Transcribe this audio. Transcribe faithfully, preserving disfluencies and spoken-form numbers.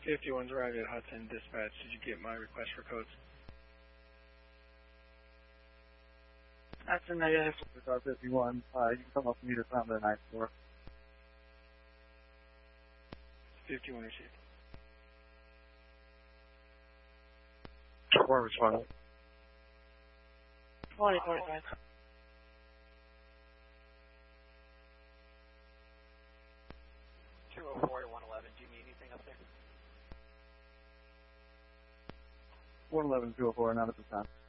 fifty-one's arrived at Hudson. Dispatch, did you get my request for codes? Hudson, negative. Car fifty-one, uh, you can come up and meet us on the ninth floor. fifty-one received. Four responding. twenty forty-five. two oh four to one eleven, do you need anything up there? one eleven, two oh four, not at the time.